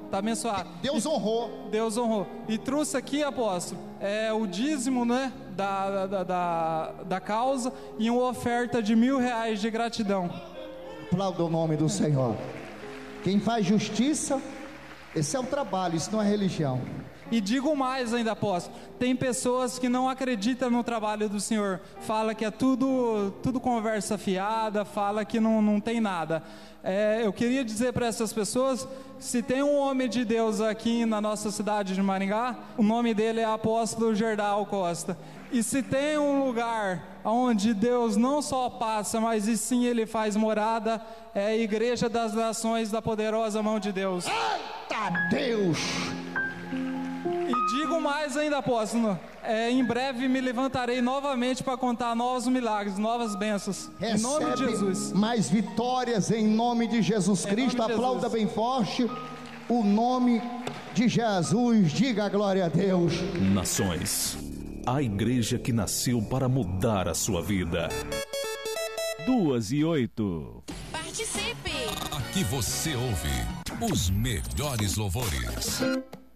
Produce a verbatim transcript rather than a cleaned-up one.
Tá abençoado. Deus honrou. Deus honrou. E trouxe aqui, apóstolo, é, o dízimo, né, da, da, da, da causa e uma oferta de mil reais de gratidão. Aplauda o nome do Senhor. Quem faz justiça, esse é o trabalho, isso não é religião. E digo mais ainda, apóstolo, tem pessoas que não acreditam no trabalho do Senhor, fala que é tudo, tudo conversa fiada, fala que não, não tem nada. É, eu queria dizer para essas pessoas, se tem um homem de Deus aqui na nossa cidade de Maringá, o nome dele é apóstolo Gerdal Costa. E se tem um lugar onde Deus não só passa, mas e sim Ele faz morada, é a Igreja das Nações da Poderosa Mão de Deus. Eita Deus! E digo mais ainda, apóstolo, é, em breve me levantarei novamente para contar novos milagres, novas bênçãos. Recebe em nome de Jesus. Mais vitórias em nome de Jesus Cristo. Aplauda Jesus. Bem forte o nome de Jesus. Diga a glória a Deus. Nações, a igreja que nasceu para mudar a sua vida. Duas e oito. Participe! Aqui você ouve os melhores louvores.